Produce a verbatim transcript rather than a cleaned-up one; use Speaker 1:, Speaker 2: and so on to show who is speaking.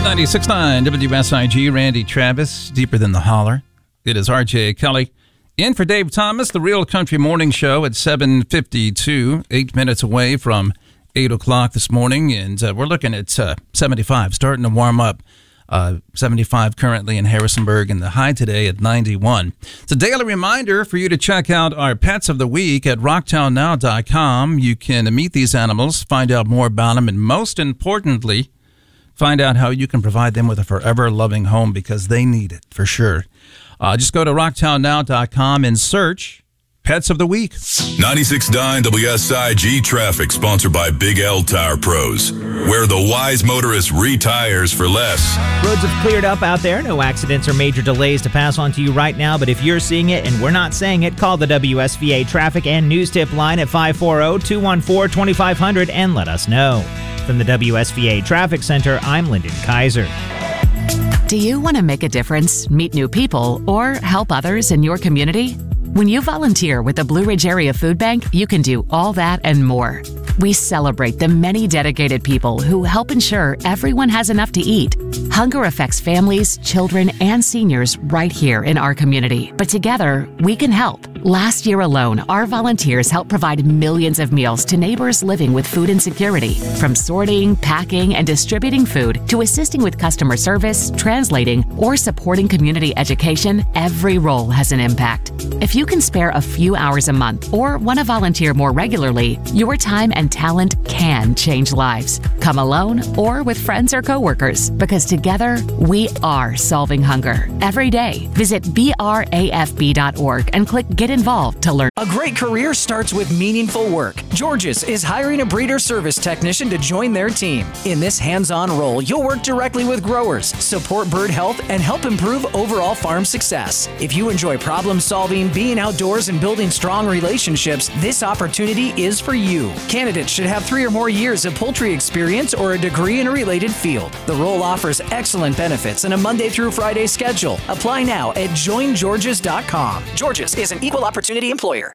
Speaker 1: ninety-six point nine W S I G, Randy Travis, Deeper Than the Holler. It is R J Kelly. In for Dave Thomas, the Real Country Morning Show at seven fifty-two, eight minutes away from eight o'clock this morning. And uh, we're looking at uh, seventy-five, starting to warm up. Uh, seventy-five currently in Harrisonburg, and the high today at ninety-one. It's a daily reminder for you to check out our Pets of the Week at rocktown now dot com. You can meet these animals, find out more about them, and most importantly, find out how you can provide them with a forever loving home, because they need it for sure. Uh, just go to rocktown now dot com and search Pets of the Week.
Speaker 2: ninety-six point nine W S I G Traffic, sponsored by Big L Tire Pros, where the wise motorist retires for less.
Speaker 3: Roads have cleared up out there. No accidents or major delays to pass on to you right now, but if you're seeing it and we're not saying it, call the W S V A Traffic and News Tip line at five four zero, two one four, two five zero zero and let us know. From the W S V A Traffic Center, I'm Lyndon Kaiser.
Speaker 4: Do you want to make a difference, meet new people, or help others in your community? When you volunteer with the Blue Ridge Area Food Bank, you can do all that and more. We celebrate the many dedicated people who help ensure everyone has enough to eat. Hunger affects families, children, and seniors right here in our community. But together, we can help. Last year alone, our volunteers helped provide millions of meals to neighbors living with food insecurity. From sorting, packing, and distributing food to assisting with customer service, translating, or supporting community education, every role has an impact. If you can spare a few hours a month or want to volunteer more regularly, your time and talent can change lives. Come alone or with friends or coworkers, because together we are solving hunger. Every day, visit B R A F B dot org and click Get Involved to learn.
Speaker 5: A great career starts with meaningful work. George's is hiring a breeder service technician to join their team. In this hands-on role, you'll work directly with growers, support bird health, and help improve overall farm success. If you enjoy problem solving, being outdoors, and building strong relationships, this opportunity is for you. Candidates should have three or more years of poultry experience or a degree in a related field. The role offers excellent benefits and a Monday through Friday schedule. Apply now at join georges dot com. George's is an equal opportunity employer.